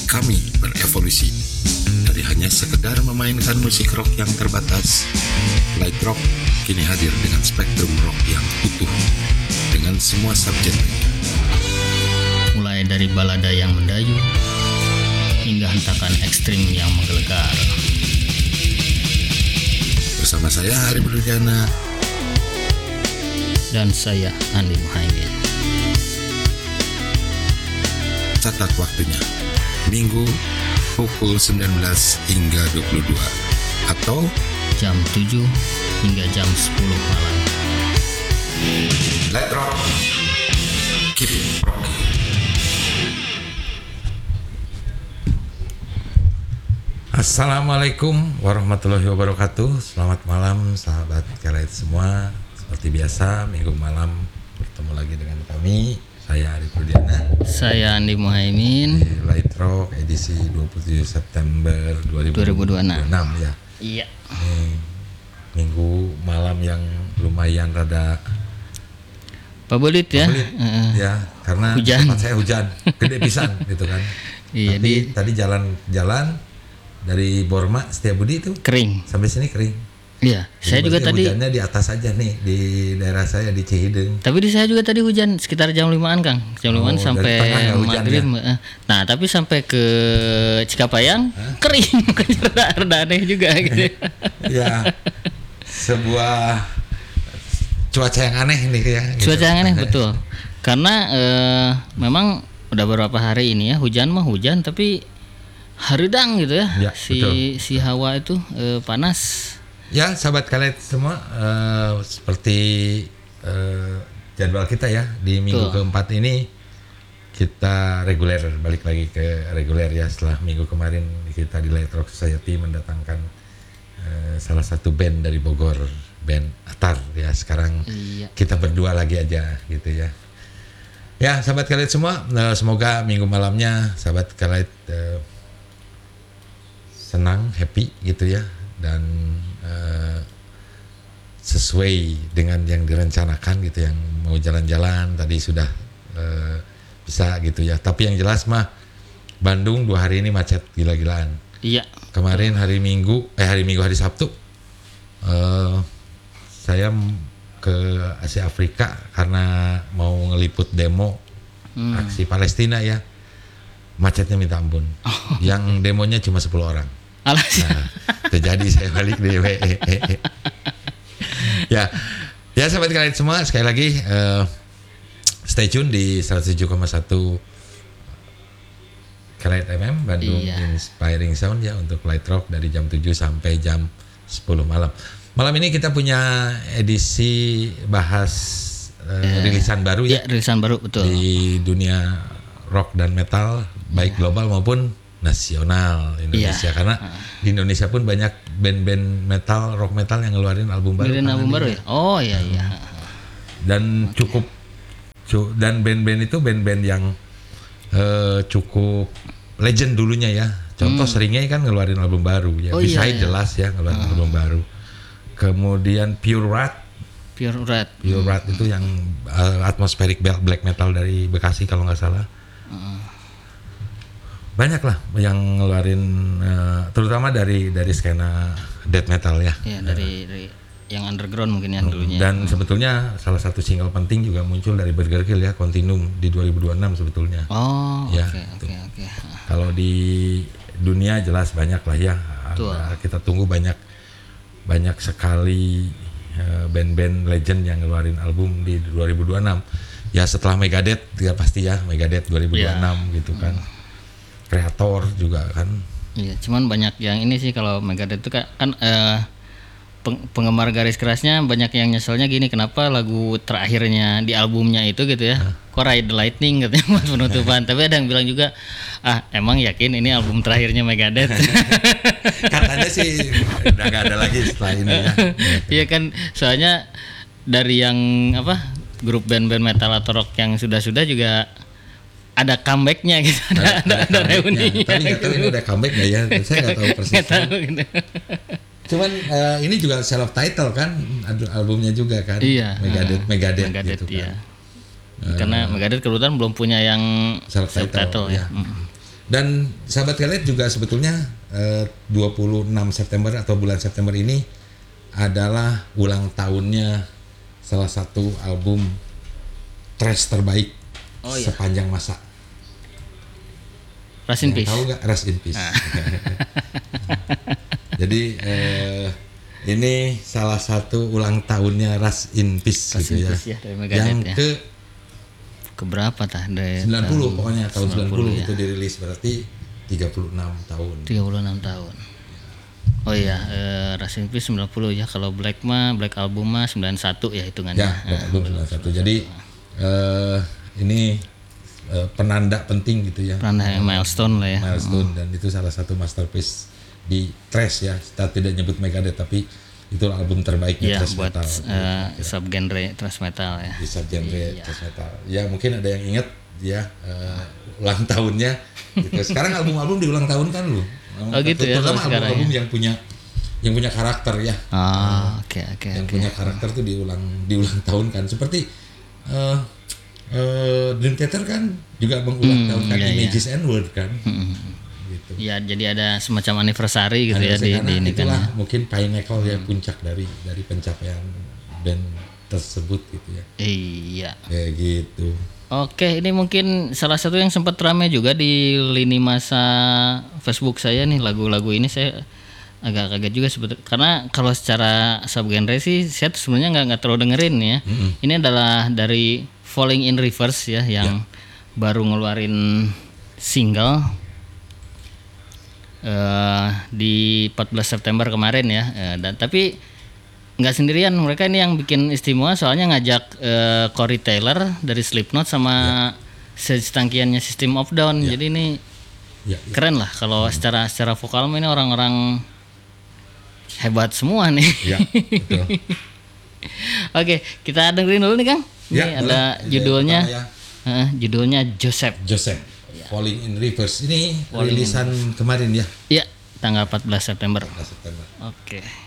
Kami berevolusi dari hanya sekedar memainkan musik rock yang terbatas. Light Rock kini hadir dengan spektrum rock yang utuh dengan semua subgenre. Mulai dari balada yang mendayu hingga hentakan ekstrim yang menggelegar. Bersama saya Hari Perdana Dan saya Andi Muhaimin. Catat waktunya, Minggu pukul 19 hingga 22 atau Jam 7 hingga jam 10 malam. Light Rock, keep rocking. Assalamualaikum warahmatullahi wabarakatuh. Selamat malam sahabat Kalait semua. Seperti biasa minggu malam bertemu lagi dengan kami. Saya Ari Perdana. Saya Andi Muhaimin. Di Light Rock edisi 27 September 2026 ya. Iya. Minggu malam yang lumayan rada Pabulit ya. Ya, karena Hujan. tempat saya hujan, gede pisan gitu kan. Iya, Tapi tadi jalan dari Borma Setiabudi itu kering. sampai sini kering. Iya, saya juga tadi. Hujannya di atas aja nih di daerah saya di Cihideng. Tapi di saya juga tadi hujan sekitar jam 5-an, Kang. Jam 5-an sampai dari tengah nggak hujan, maghrib. Nah, tapi sampai ke Cikapayang kering. Rada aneh juga gitu. Ya, sebuah cuaca yang aneh nih ya. Cuaca yang aneh betul. Karena memang udah beberapa hari ini ya hujan tapi haridang gitu ya. Ya, si hawa itu panas. Ya, sahabat Kalait semua, seperti jadwal kita ya di minggu keempat ini kita reguler, balik lagi ke reguler ya setelah minggu kemarin kita di Light Rock Society mendatangkan salah satu band dari Bogor, band Atar ya. Sekarang kita berdua lagi aja gitu ya. Ya, sahabat Kalait semua, semoga minggu malamnya sahabat Kalait senang, happy gitu ya, dan sesuai dengan yang direncanakan gitu, yang mau jalan-jalan tadi sudah bisa gitu ya. Tapi yang jelas mah Bandung 2 hari ini macet gila-gilaan. Iya. Kemarin hari Sabtu saya ke Asia Afrika karena mau ngeliput demo aksi Palestina ya. Macetnya minta ampun. Yang demonya cuma 10 orang. Nah, terjadi saya balik di ya sahabat kalian semua, sekali lagi stay tune di 107,1 Kalait MM Bandung Inspiring Sound ya untuk Light Rock dari jam 7 sampai jam 10 malam. Malam ini kita punya edisi bahas rilisan baru ya. Rilisan baru betul. Di dunia rock dan metal baik global maupun nasional Indonesia, karena di Indonesia pun banyak band-band metal, rock metal yang ngeluarin album baru. Ya? Oh iya. Dan dan band-band itu band-band yang cukup legend dulunya ya. Contoh Seringnya kan ngeluarin album baru ya. Jelas ya ngeluarin album baru. Kemudian Pure Rat itu yang atmospheric black metal dari Bekasi kalau nggak salah. Banyak lah yang ngeluarin terutama dari skena death metal ya. Iya, dari yang underground mungkin yang dulunya. Dan sebetulnya salah satu single penting juga muncul dari Burger Kill ya, Continuum di 2026 sebetulnya. Oh, ya, oke. Kalau di dunia jelas banyak lah ya. Kita tunggu banyak sekali band-band legend yang ngeluarin album di 2026. Ya setelah Megadeth ya pasti ya, Megadeth 2026 gitu kan. Kreator juga kan. Iya, cuman banyak yang ini sih kalau Megadeth itu kan penggemar garis kerasnya banyak yang nyeselnya gini, kenapa lagu terakhirnya di albumnya itu gitu ya, kok Ride the Lightning katanya buat penutupan. Tapi ada yang bilang juga, emang yakin ini album terakhirnya Megadeth? Katanya sih udah gak ada lagi setelah ini ya. Iya kan, soalnya dari yang grup band-band metal atau rock yang sudah juga ada comebacknya gitu, ada reuni. Tapi nggak tahu ini udah comeback nggak ya? Saya nggak tahu persis. Gitu. Cuman ini juga self title kan albumnya juga kan. Iya. Megadeth gitu iya. kan. Karena Megadeth kebetulan belum punya yang self title ya. Dan sahabat Kelet juga sebetulnya 26 September atau bulan September ini adalah ulang tahunnya salah satu album thrash terbaik sepanjang masa. Rest in Peace. Tahu nggak Rest in Peace? Jadi ini salah satu ulang tahunnya Rest in Peace Rest gitu in ya. Peace ya, dari Megadeth Yang ya. ke Keberapa tah? Dari 90 pokoknya tahun 90 ya. itu dirilis, berarti 36 tahun. 36 tahun. Oh iya, Rest in Peace 90 ya. Kalau Black Album mah 91 ya hitungannya. Ya, Black Album 91. Jadi ini penanda penting gitu ya. Penanda milestone lah ya. Milestone, dan itu salah satu masterpiece di thrash ya. Kita tidak nyebut Megadeth, tapi itu album terbaiknya Iya, thrash buat metal. subgenre thrash metal ya. Di subgenre thrash metal. Ya mungkin ada yang ingat ya ulang tahunnya gitu. Sekarang album-album diulang tahun kan lu. Oh gitu ya, Terutama sekarang album-album ya. yang punya karakter ya. Oke. Yang punya karakter tuh diulang tahun kan. Seperti Dream Theater kan juga mengulang tahunkan Images and Words kan. Gitu. Ya, jadi ada semacam anniversary gitu ya di ini kan. Itulah mungkin pinnacle ya, puncak dari pencapaian band tersebut gitu ya. Iya. Kayak gitu. Oke, ini mungkin salah satu yang sempat ramai juga di lini masa Facebook saya nih, lagu-lagu ini saya agak kaget juga sebetulnya, karena kalau secara subgenre sih saya tuh sebenarnya nggak terlalu dengerin ya. Ini adalah dari Falling in Reverse ya, yang baru ngeluarin single di 14 September kemarin ya, dan tapi nggak sendirian, mereka ini yang bikin istimewa soalnya ngajak Corey Taylor dari Slipknot sama setangkiannya System of Down. Jadi ini keren lah kalau secara vokal ini orang-orang hebat semua nih. Ya, betul. Oke, kita dengerin dulu nih Kang. Ini ada judulnya, judulnya Joseph. Falling in Reverse ini rilisan kemarin ya. Iya, tanggal 14 September. September. Oke.